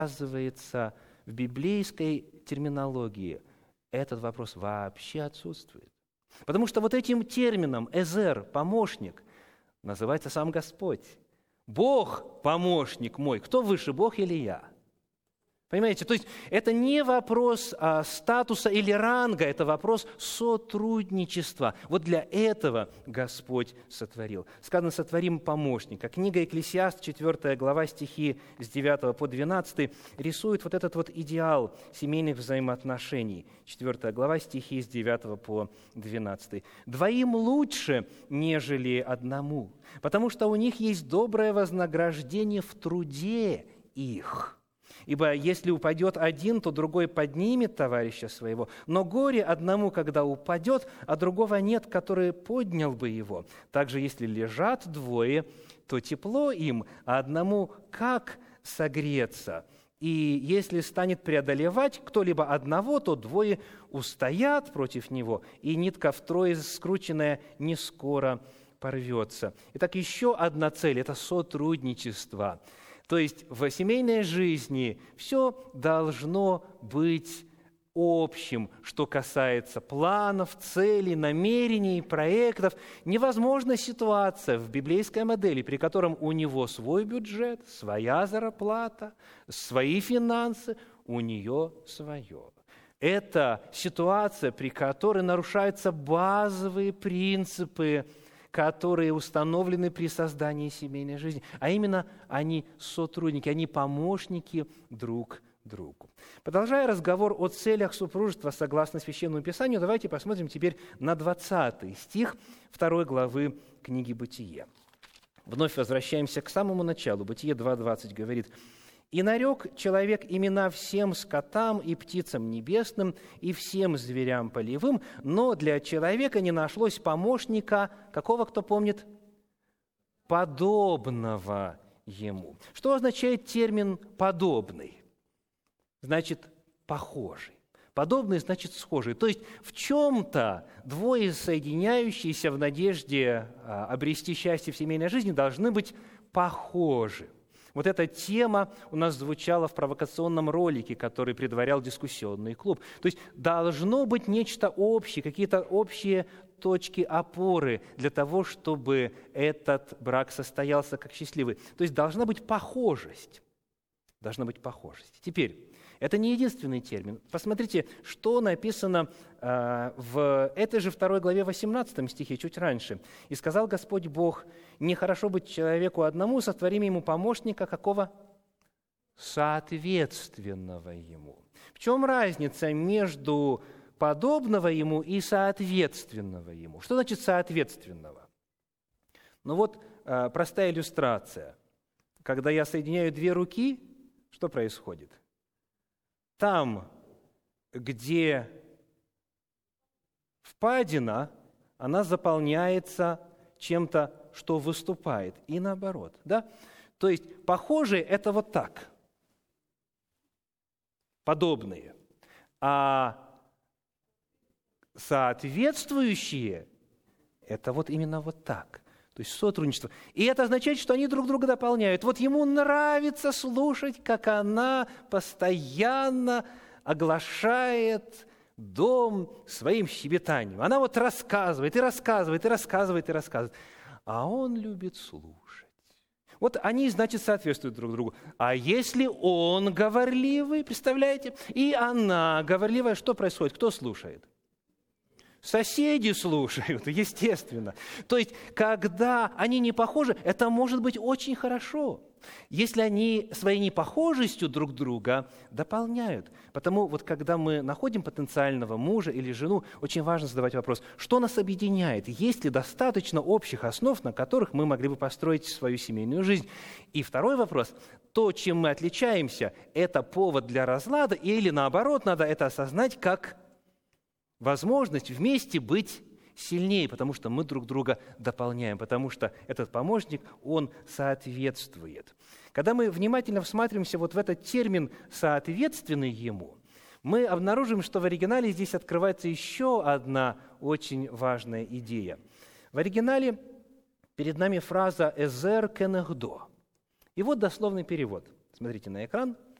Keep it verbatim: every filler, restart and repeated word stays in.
оказывается, в библейской терминологии этот вопрос вообще отсутствует. Потому что вот этим термином «эзер», «помощник», называется сам Господь. Бог – помощник мой. Кто выше, Бог или я? Понимаете? То есть это не вопрос а, статуса или ранга, это вопрос сотрудничества. Вот для этого Господь сотворил. Сказано, сотворим помощника. Книга Екклесиаст, четвёртая глава, стихи с девятого по двенадцатый, рисует вот этот вот идеал семейных взаимоотношений. четвёртая глава, стихи с девятого по двенадцатый. «Двоим лучше, нежели одному, потому что у них есть доброе вознаграждение в труде их». Ибо если упадет один, то другой поднимет товарища своего. Но горе одному, когда упадет, а другого нет, который поднял бы его. Также, если лежат двое, то тепло им, а одному как согреться? И если станет преодолевать кто-либо одного, то двое устоят против него, и нитка втрое скрученная не скоро порвется. Итак, еще одна цель – это сотрудничество. То есть в семейной жизни все должно быть общим, что касается планов, целей, намерений, проектов. Невозможна ситуация в библейской модели, при котором у него свой бюджет, своя зарплата, свои финансы, у нее свое. Это ситуация, при которой нарушаются базовые принципы, которые установлены при создании семейной жизни. А именно, они сотрудники, они помощники друг другу. Продолжая разговор о целях супружества согласно Священному Писанию, давайте посмотрим теперь на двадцатый стих второй главы книги «Бытие». Вновь возвращаемся к самому началу. Бытие два двадцать говорит: «И нарек человек имена всем скотам и птицам небесным, и всем зверям полевым, но для человека не нашлось помощника, какого, кто помнит, подобного ему». Что означает термин «подобный»? Значит, похожий. Подобный значит схожий. То есть в чем-то двое соединяющиеся в надежде обрести счастье в семейной жизни должны быть похожи. Вот эта тема у нас звучала в провокационном ролике, который предварял дискуссионный клуб. То есть должно быть нечто общее, какие-то общие точки опоры для того, чтобы этот брак состоялся как счастливый. То есть должна быть похожесть. Должна быть похожесть. Теперь, это не единственный термин. Посмотрите, что написано э, в этой же второй главе восемнадцатом стихе, чуть раньше. «И сказал Господь Бог: нехорошо быть человеку одному, сотворим ему помощника, какого? Соответственного ему». В чем разница между подобного ему и соответственного ему? Что значит соответственного? Ну вот э, простая иллюстрация. Когда я соединяю две руки, что происходит? Там, где впадина, она заполняется чем-то, что выступает, и наоборот. Да? То есть похожие – это вот так, подобные, а соответствующие – это вот именно вот так. То есть сотрудничество. И это означает, что они друг друга дополняют. Вот ему нравится слушать, как она постоянно оглашает дом своим щебетанием. Она вот рассказывает, и рассказывает, и рассказывает, и рассказывает. А он любит слушать. Вот они, значит, соответствуют друг другу. А если он говорливый, представляете, и она говорливая, что происходит? Кто слушает? Соседи слушают, естественно. То есть, когда они не похожи, это может быть очень хорошо, если они своей непохожестью друг друга дополняют. Потому вот когда мы находим потенциального мужа или жену, очень важно задавать вопрос, что нас объединяет, есть ли достаточно общих основ, на которых мы могли бы построить свою семейную жизнь. И второй вопрос, то, чем мы отличаемся, это повод для разлада, или наоборот, надо это осознать как возможность вместе быть сильнее, потому что мы друг друга дополняем, потому что этот помощник, он соответствует. Когда мы внимательно всматриваемся вот в этот термин «соответственный ему», мы обнаружим, что в оригинале здесь открывается еще одна очень важная идея. В оригинале перед нами фраза «эзер кенехдо». И вот дословный перевод. Смотрите на экран –